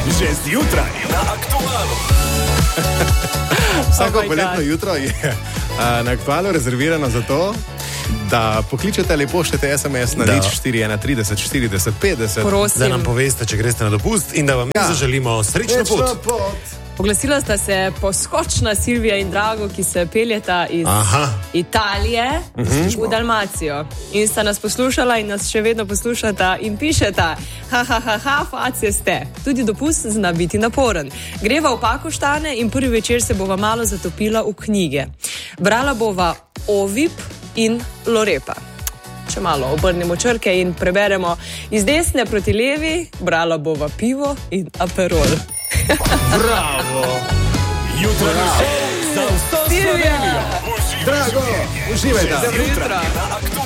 že zjutraj na Aktualu. Vsako poletno jutro je na Aktualu rezervirano za to, da pokličete ali pošljete SMS na nič 413 40 50. Prosim. Da nam poveste, če greste na dopust in da vam zaželimo srečno pot. Oglasila sta se poskočna Silvija in Drago, ki se peljeta iz Italije v Dalmacijo. In sta nas poslušala in nas še vedno poslušata in pišeta. Face ste. Tudi dopust zna biti naporen. Greva v Pakoštane in prvi večer se bova malo zatopila v knjige. Brala bova Ovip in Lorepa. Če malo obrnemo črke in preberemo iz desne proti levi, brala bova Pivo in Aperol. Bravo! Jutro za vso Slovenijo! Drago, uživajte! Zjutraj na Aktualu.